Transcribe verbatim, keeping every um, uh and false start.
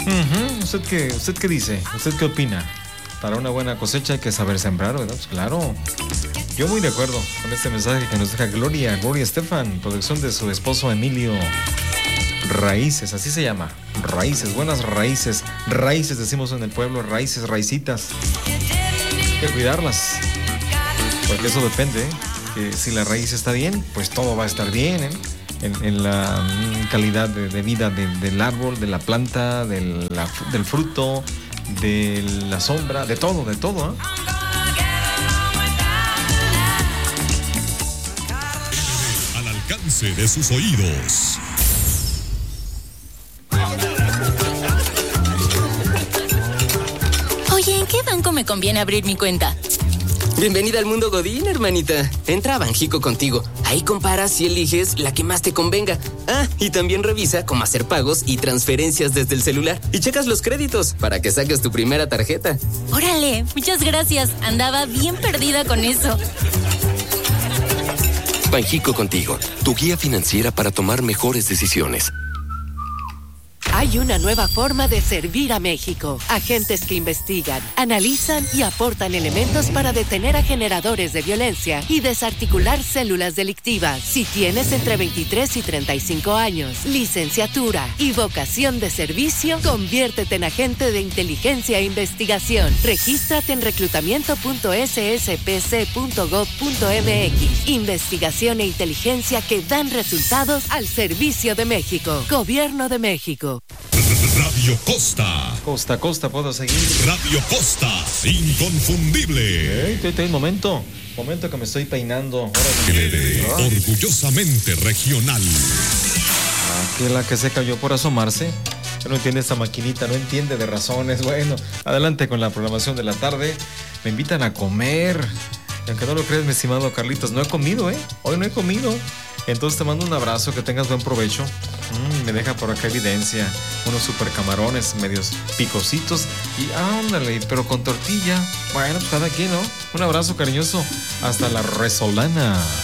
Uh-huh. ¿Usted qué, usted qué dice? ¿Usted qué opina? Para una buena cosecha hay que saber sembrar, ¿verdad? Pues claro. Yo muy de acuerdo con este mensaje que nos deja Gloria, Gloria Estefan, producción de su esposo Emilio. Raíces, así se llama. Raíces, buenas raíces. Raíces decimos en el pueblo, raíces, raicitas. Hay que cuidarlas. Porque eso depende, ¿eh? Que si la raíz está bien, pues todo va a estar bien, ¿eh? En, en la calidad de, de vida de, del árbol, de la planta, de la, del fruto, de la sombra, de todo, de todo, ¿eh? Al alcance de sus oídos. Oye, ¿en qué banco me conviene abrir mi cuenta? Bienvenida al mundo Godín, hermanita. Entra a Banjico Contigo. Ahí comparas y eliges la que más te convenga. Ah, y también revisa cómo hacer pagos y transferencias desde el celular. Y checas los créditos para que saques tu primera tarjeta. Órale, muchas gracias. Andaba bien perdida con eso. Banjico Contigo, tu guía financiera para tomar mejores decisiones. Hay una nueva forma de servir a México. Agentes que investigan, analizan y aportan elementos para detener a generadores de violencia y desarticular células delictivas. Si tienes entre veintitrés y treinta y cinco años, licenciatura y vocación de servicio, conviértete en agente de inteligencia e investigación. Regístrate en reclutamiento punto ese ese pe ce punto gob punto eme equis. Investigación e inteligencia que dan resultados al servicio de México. Gobierno de México. Radio Costa. Costa, Costa, puedo seguir. Radio Costa, inconfundible. Hey, te, te, momento, momento que me estoy peinando. Ah. Orgullosamente regional. Aquella que se cayó por asomarse. No entiende esta maquinita, no entiende de razones. Bueno, adelante con la programación de la tarde. Me invitan a comer. Y aunque no lo crees, mi estimado Carlitos, no he comido, ¿eh? Hoy no he comido. Entonces te mando un abrazo, que tengas buen provecho. Mm, me deja por acá evidencia unos super camarones medios picositos. Y ándale, pero con tortilla. Bueno, pues cada quien, ¿no? Un abrazo cariñoso hasta la Resolana.